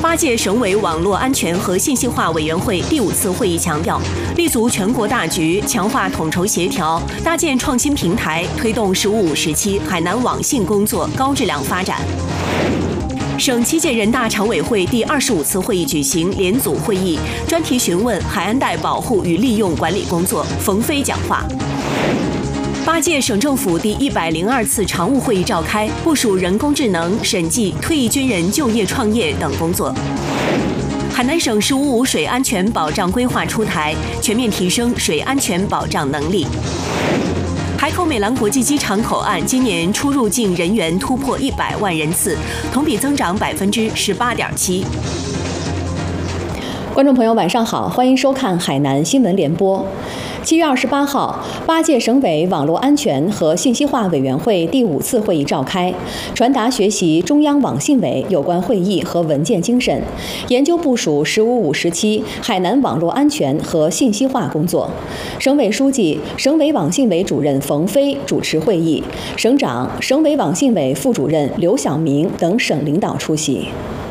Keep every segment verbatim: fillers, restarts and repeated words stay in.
八届省委网络安全和信息化委员会第五次会议强调，立足全国大局，强化统筹协调，搭建创新平台，推动“十五五”时期海南网信工作高质量发展。省七届人大常委会第二十五次会议举行联组会议，专题询问海岸带保护与利用管理工作，冯飞讲话。八届省政府第一百零二次常务会议召开，部署人工智能、审计、退役军人就业创业等工作。海南省“十五五”水安全保障规划出台，全面提升水安全保障能力。海口美兰国际机场口岸今年出入境人员突破一百万人次，同比增长百分之十八点七。 观众朋友，晚上好，欢迎收看海南新闻联播。七月二十八号，八届省委网络安全和信息化委员会第五次会议召开，传达学习中央网信委有关会议和文件精神，研究部署“十五五”时期海南网络安全和信息化工作。省委书记、省委网信委主任冯飞主持会议，省长、省委网信委副主任刘晓明等省领导出席。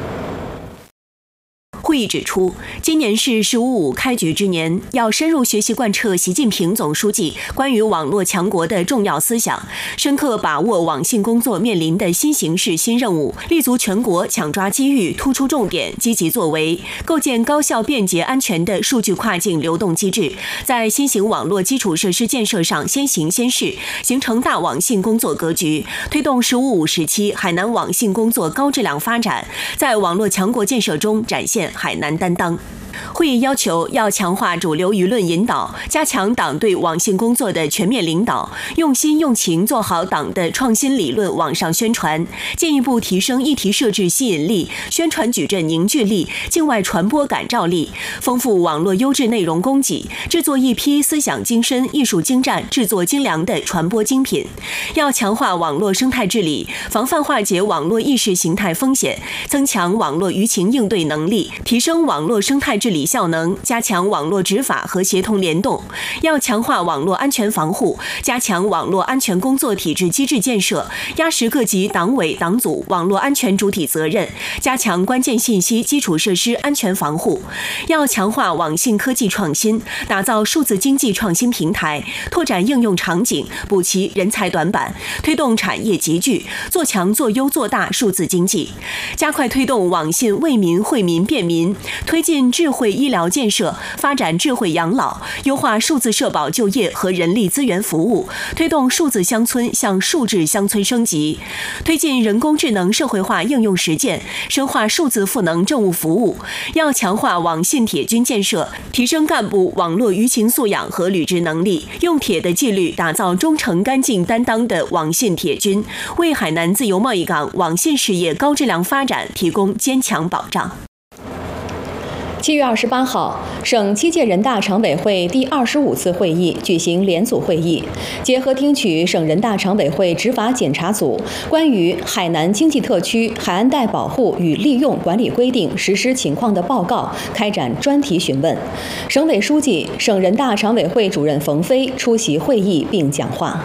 会议指出，今年是“十五五”开局之年，要深入学习贯彻习近平总书记关于网络强国的重要思想，深刻把握网信工作面临的新形势新任务，立足全国，抢抓机遇，突出重点，积极作为，构建高效、便捷、安全的数据跨境流动机制，在新型网络基础设施建设上先行先试，形成大网信工作格局，推动“十五五”时期海南网信工作高质量发展，在网络强国建设中展现海南担当。会议要求要强化主流舆论引导，加强党对网信工作的全面领导，用心用情做好党的创新理论网上宣传，进一步提升议题设置吸引力、宣传矩阵凝聚力、境外传播感召力，丰富网络优质内容供给，制作一批思想精深、艺术精湛、制作精良的传播精品。要强化网络生态治理，防范化解网络意识形态风险，增强网络舆情应对能力，提升网络生态治理效能，加强网络执法和协同联动。要强化网络安全防护，加强网络安全工作体制机制建设，压实各级党委党组网络安全主体责任，加强关键信息基础设施安全防护。要强化网信科技创新，打造数字经济创新平台，拓展应用场景，补齐人才短板，推动产业集聚，做强做优做大数字经济。加快推动网信为民惠民便民，推进智慧医疗建设，发展智慧养老，优化数字社保就业和人力资源服务，推动数字乡村向数字乡村升级，推进人工智能社会化应用实践，深化数字赋能政务服务。要强化网信铁军建设，提升干部网络舆情素养和履职能力，用铁的纪律打造忠诚干净担当的网信铁军，为海南自由贸易港网信事业高质量发展提供坚强保障。 七月二十八号，省七届人大常委会第二十五次会议举行联组会议，结合听取省人大常委会执法检查组关于海南经济特区海岸带保护与利用管理规定实施情况的报告，开展专题询问。省委书记、省人大常委会主任冯飞出席会议并讲话。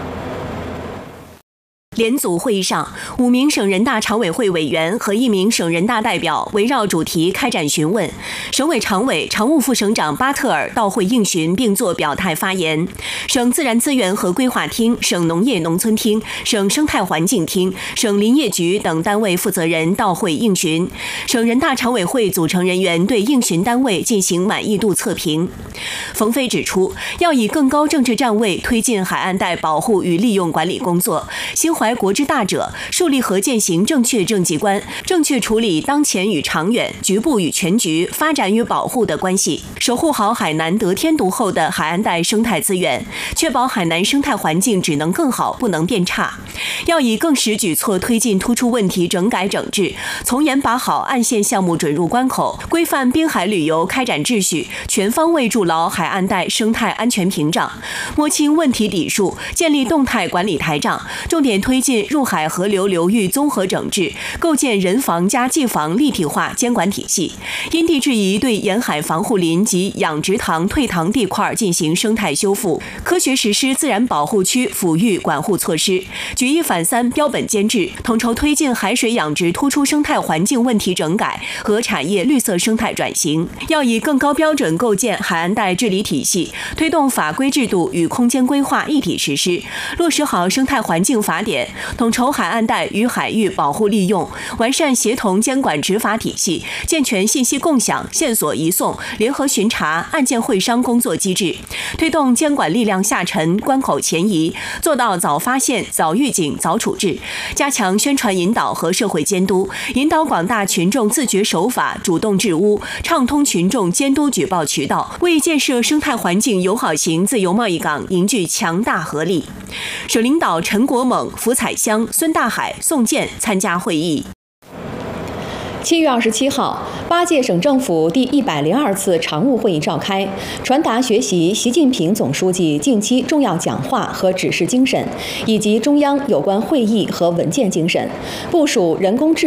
联组会议上，五名省人大常委会委员和一名省人大代表围绕主题开展询问。省委常委、常务副省长巴特尔到会应询并作表态发言。省自然资源和规划厅、省农业农村厅、省生态环境厅、省林业局等单位负责人到会应询。省人大常委会组成人员对应询单位进行满意度测评。冯飞指出，要以更高政治站位推进海岸带保护与利用管理工作，心怀国之大者，树立和践行正确政绩观，正确处理当前与长远、局部与全局、发展与保护的关系，守护好海南得天独厚的海岸带生态资源，确保海南生态环境只能更好，不能变差。要以更实举措推进突出问题整改整治，从严把好岸线项目准入关口，规范滨海旅游开展秩序，全方位筑牢海岸带生态安全屏障，摸清问题底数，建立动态管理台账，重点推推进入海河流流域综合整治，构建人防加技防立体化监管体系。因地制宜对沿海防护林及养殖塘、退塘地块进行生态修复，科学实施自然保护区抚育管护措施，举一反三，标本兼治，统筹推进海水养殖突出生态环境问题整改和产业绿色生态转型。要以更高标准构建海岸带治理体系，推动法规制度与空间规划一体实施，落实好生态环境法典，统筹海岸带与海域保护利用，完善协同监管执法体系，健全信息共享、线索移送、联合巡查、案件会商工作机制，推动监管力量下沉、关口前移，做到早发现、早预警、早处置，加强宣传引导和社会监督，引导广大群众自觉守法、主动治污，畅通群众监督举报渠道，为建设生态环境友好型自由贸易港凝聚强大合力。省领导陈国猛、福彩香、孙大海、宋健参加会议。 七月二十七号，八届省政府第一百零二次常务会议召开，传达学习习近平总书记近期重要讲话和指示精神，以及中央有关会议和文件精神，部署人工智